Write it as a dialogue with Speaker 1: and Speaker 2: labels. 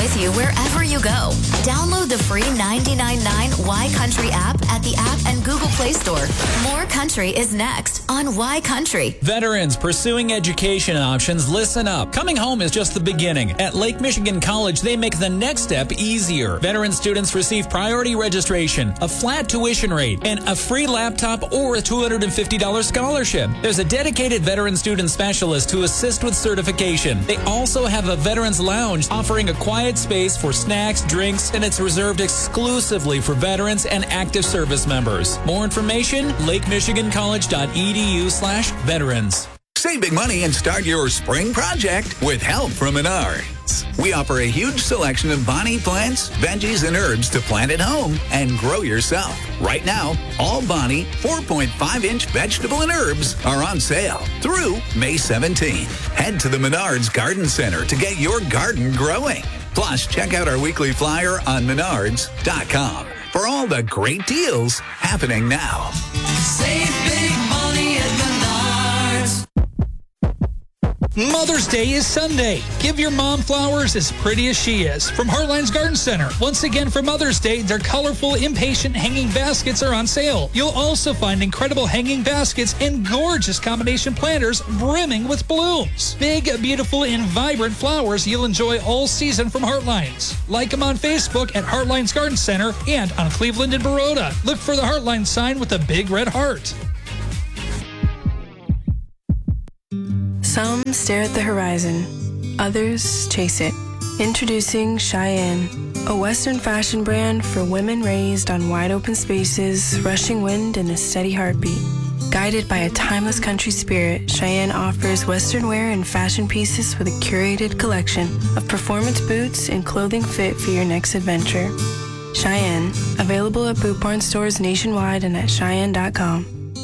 Speaker 1: with you wherever you go. Download the free $9.99 Y Country app at the app and Google Play Store. More country is next on Y Country.
Speaker 2: Veterans pursuing education options, listen up. Coming home is just the beginning. At Lake Michigan College, they make the next step easier. Veteran students receive priority registration, a flat tuition rate, and a free laptop or a $250 scholarship. There's a dedicated veteran student specialist to assist with certification. They also have a veterans lounge offering a quiet space for snacks, drinks, and it's reserved exclusively for veterans and active service members. More information, lakemichigancollege.edu/veterans.
Speaker 3: Save big money and start your spring project with help from Menards. We offer a huge selection of Bonnie plants, veggies, and herbs to plant at home and grow yourself. Right now, all Bonnie 4.5-inch vegetable and herbs are on sale through May 17th. Head to the Menards Garden Center to get your garden growing. Plus, check out our weekly flyer on menards.com for all the great deals happening now.
Speaker 4: Save big money at Menards.
Speaker 5: Mother's Day is Sunday. Give your mom flowers as pretty as she is from Heartline's Garden Center. Once again for Mother's Day, their colorful, impatient hanging baskets are on sale. You'll also find incredible hanging baskets and gorgeous combination planters brimming with blooms. Big, beautiful, and vibrant flowers you'll enjoy all season from Heartlines. Like them on Facebook at Heartline's Garden Center and on Cleveland and Baroda. Look for the Heartline sign with a big red heart.
Speaker 6: Some stare at the horizon, others chase it. Introducing Cheyenne, a Western fashion brand for women raised on wide open spaces, rushing wind, and a steady heartbeat. Guided by a timeless country spirit, Cheyenne offers Western wear and fashion pieces with a curated collection of performance boots and clothing fit for your next adventure. Cheyenne, available at Boot Barn stores nationwide and at Cheyenne.com.